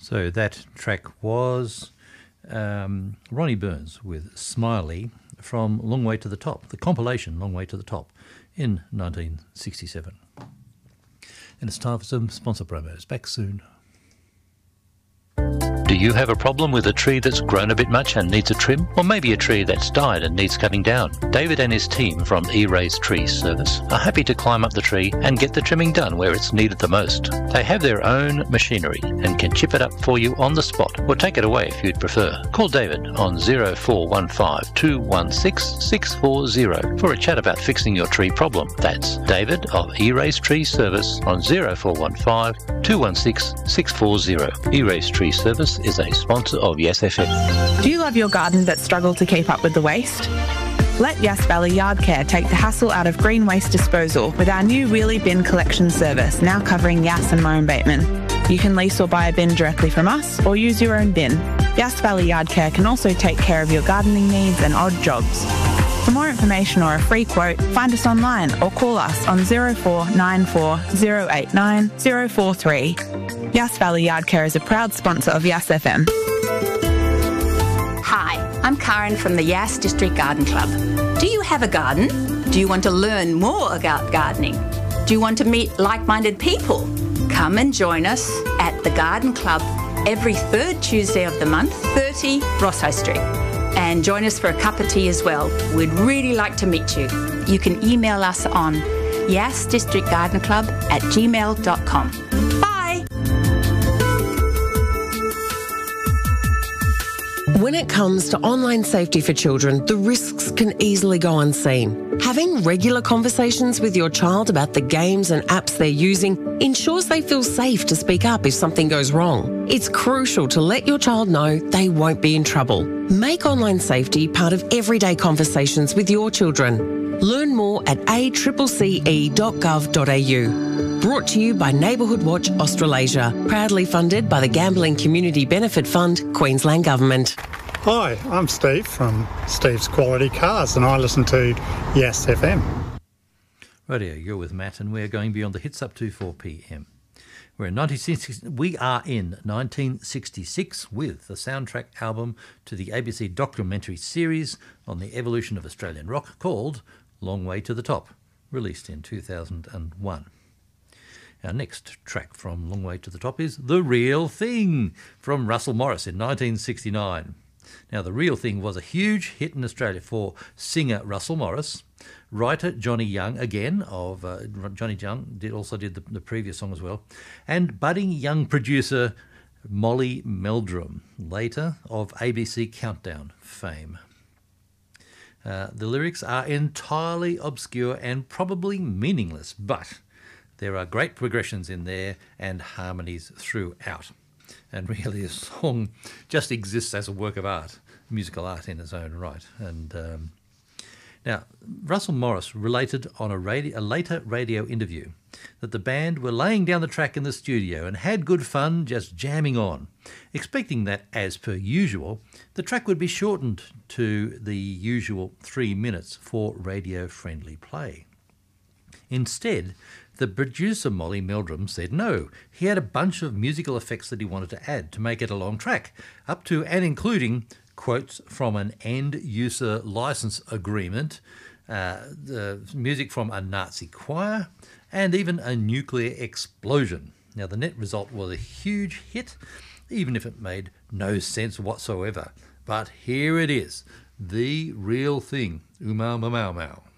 So that track was Ronnie Burns with Smiley from Long Way to the Top, the compilation Long Way to the Top in 1967. And it's time for some sponsor promos. Back soon. Do you have a problem with a tree that's grown a bit much and needs a trim? Or maybe a tree that's died and needs cutting down? David and his team from E-Rays Tree Service are happy to climb up the tree and get the trimming done where it's needed the most. They have their own machinery and can chip it up for you on the spot or take it away if you'd prefer. Call David on 0415 216 640 for a chat about fixing your tree problem. That's David of E-Rays Tree Service on 0415 216 640. E-Rays Tree Service is a sponsor of Yes FM. Do you love your garden but struggle to keep up with the waste? Let Yass Valley Yard Care take the hassle out of green waste disposal with our new wheelie bin collection service, now covering Yass and Murrum Bateman. You can lease or buy a bin directly from us or use your own bin. Yass Valley Yard Care can also take care of your gardening needs and odd jobs. For more information or a free quote, find us online or call us on 0494 089 043. Yass Valley Yard Care is a proud sponsor of Yass FM. Hi, I'm Karen from the Yass District Garden Club. Do you have a garden? Do you want to learn more about gardening? Do you want to meet like-minded people? Come and join us at the Garden Club every third Tuesday of the month, 30 Rosso Street. And join us for a cup of tea as well. We'd really like to meet you. You can email us on yassdistrictgardenclub@gmail.com. Bye! When it comes to online safety for children, the risks can easily go unseen. Having regular conversations with your child about the games and apps they're using ensures they feel safe to speak up if something goes wrong. It's crucial to let your child know they won't be in trouble. Make online safety part of everyday conversations with your children. Learn more at accce.gov.au. Brought to you by Neighbourhood Watch Australasia, proudly funded by the Gambling Community Benefit Fund, Queensland Government. Hi, I'm Steve from Steve's Quality Cars and I listen to Yes FM. Radio, you're with Matt and we're going beyond the hits up to 4 p.m. We are in 1966 with the soundtrack album to the ABC documentary series on the evolution of Australian rock called Long Way to the Top, released in 2001. Our next track from Long Way to the Top is The Real Thing from Russell Morris in 1969. Now, The Real Thing was a huge hit in Australia for singer Russell Morris, writer Johnny Young, again, of Johnny Young, also did the previous song as well, and budding young producer Molly Meldrum, later of ABC Countdown fame. The lyrics are entirely obscure and probably meaningless, but there are great progressions in there and harmonies throughout. And really, a song just exists as a work of art, musical art in its own right. And now, Russell Morris related on a later radio interview that the band were laying down the track in the studio and had good fun just jamming on, expecting that, as per usual, the track would be shortened to the usual 3 minutes for radio-friendly play. Instead, the producer Molly Meldrum said no. He had a bunch of musical effects that he wanted to add to make it a long track, up to and including quotes from an end-user license agreement, the music from a Nazi choir, and even a nuclear explosion. Now, the net result was a huge hit, even if it made no sense whatsoever. But here it is, The Real Thing, Oomau Mau Mau.